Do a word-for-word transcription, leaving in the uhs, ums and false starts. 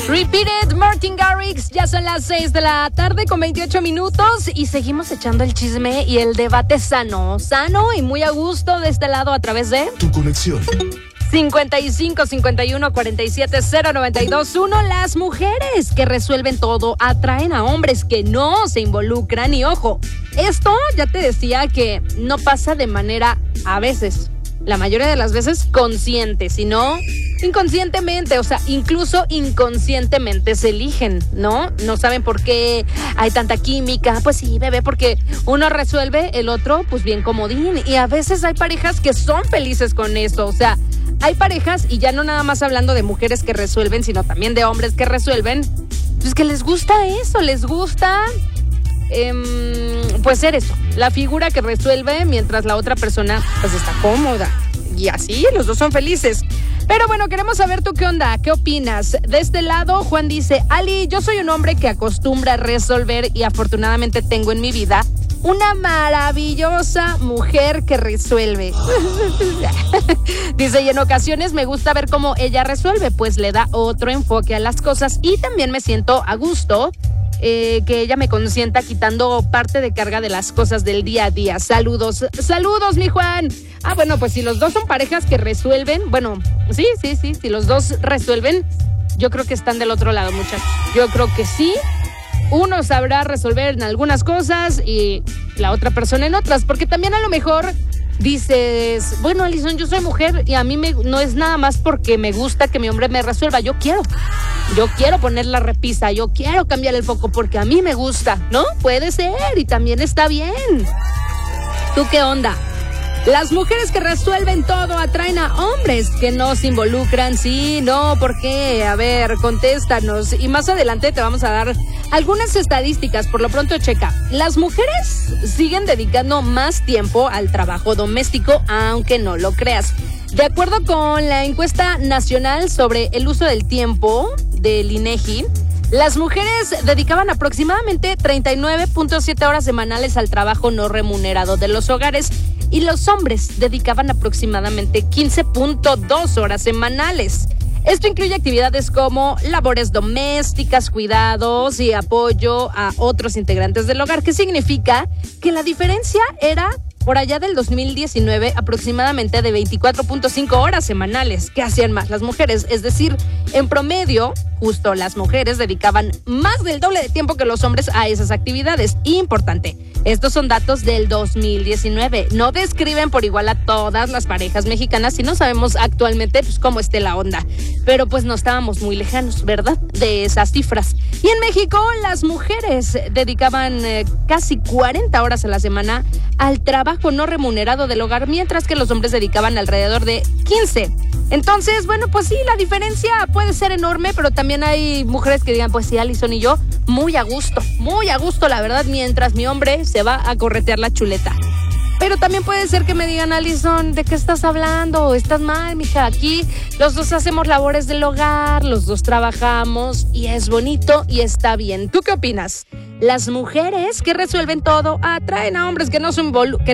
Repeated, Martin Garrix, ya son las seis de la tarde con veintiocho minutos y seguimos echando el chisme y el debate sano, sano y muy a gusto de este lado a través de Tu conexión. cincuenta y cinco, cincuenta y uno, cuarenta y siete, cero noventa y dos uno. Las mujeres que resuelven todo atraen a hombres que no se involucran y ojo, esto ya te decía que no pasa de manera a veces, la mayoría de las veces consciente, sino inconscientemente, o sea, incluso inconscientemente se eligen, ¿no? No saben por qué hay tanta química, pues sí, bebé, porque uno resuelve, el otro, pues bien comodín, y a veces hay parejas que son felices con eso, o sea, hay parejas, y ya no nada más hablando de mujeres que resuelven, sino también de hombres que resuelven, pues que les gusta eso, les gusta, eh, pues ser eso, la figura que resuelve mientras la otra persona, pues está cómoda. Y así, los dos son felices. Pero bueno, queremos saber tú qué onda, qué opinas. De este lado, Juan dice, Ali, yo soy un hombre que acostumbra a resolver y afortunadamente tengo en mi vida una maravillosa mujer que resuelve. Dice, y en ocasiones me gusta ver cómo ella resuelve, pues le da otro enfoque a las cosas y también me siento a gusto eh, que ella me consienta quitando parte de carga de las cosas del día a día. Saludos, saludos, mi Juan. Ah, bueno, pues si los dos son parejas que resuelven, bueno, sí, sí, sí, si los dos resuelven, yo creo que están del otro lado, muchachos. Yo creo que sí. Uno sabrá resolver en algunas cosas y la otra persona en otras, porque también a lo mejor dices, bueno, Alison, yo soy mujer y a mí me, no es nada más porque me gusta que mi hombre me resuelva, yo quiero, yo quiero poner la repisa, yo quiero cambiar el foco porque a mí me gusta, ¿no? Puede ser y también está bien. ¿Tú qué onda? Las mujeres que resuelven todo atraen a hombres que no se involucran. Sí, no, ¿por qué? A ver, contéstanos. Y más adelante te vamos a dar algunas estadísticas. Por lo pronto, checa. Las mujeres siguen dedicando más tiempo al trabajo doméstico, aunque no lo creas. De acuerdo con la encuesta nacional sobre el uso del tiempo del INEGI, las mujeres dedicaban aproximadamente treinta y nueve punto siete horas semanales al trabajo no remunerado de los hogares y los hombres dedicaban aproximadamente quince punto dos horas semanales. Esto incluye actividades como labores domésticas, cuidados y apoyo a otros integrantes del hogar, que significa que la diferencia era por allá del dos mil diecinueve aproximadamente de veinticuatro punto cinco horas semanales que hacían más las mujeres. Es decir, en promedio, justo las mujeres dedicaban más del doble de tiempo que los hombres a esas actividades. Importante, estos son datos del dos mil diecinueve. No describen por igual a todas las parejas mexicanas y no sabemos actualmente pues, cómo esté la onda. Pero pues no estábamos muy lejanos, ¿verdad? De esas cifras. Y en México, las mujeres dedicaban eh, casi cuarenta horas a la semana al trabajo no remunerado del hogar, mientras que los hombres dedicaban alrededor de quince. Entonces, bueno, pues sí, la diferencia puede ser enorme, pero también hay mujeres que digan, pues sí, Alison y yo, muy a gusto, muy a gusto, la verdad, mientras mi hombre se va a corretear la chuleta. Pero también puede ser que me digan, Alison, ¿de qué estás hablando? Estás mal, mija. Aquí los dos hacemos labores del hogar, los dos trabajamos y es bonito y está bien. ¿Tú qué opinas? Las mujeres que resuelven todo atraen a hombres que no se involucran.